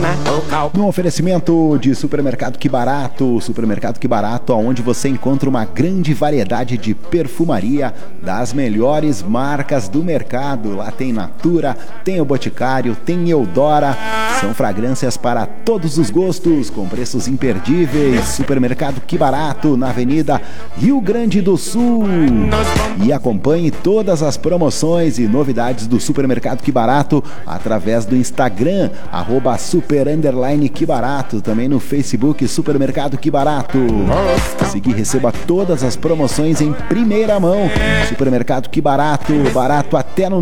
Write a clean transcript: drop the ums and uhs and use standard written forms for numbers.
No oferecimento de Supermercado Que Barato, Supermercado Que Barato, onde você encontra uma grande variedade de perfumaria das melhores marcas do mercado. Lá tem Natura, tem o Boticário, tem Eudora, são fragrâncias para todos os gostos, com preços imperdíveis. Supermercado Que Barato, na Avenida Rio Grande do Sul. E acompanhe todas as promoções e novidades do Supermercado Que Barato através do Instagram, @super_que barato, também no Facebook Supermercado Que Barato. Seguir e receba todas as promoções em primeira mão. Supermercado Que Barato, barato até no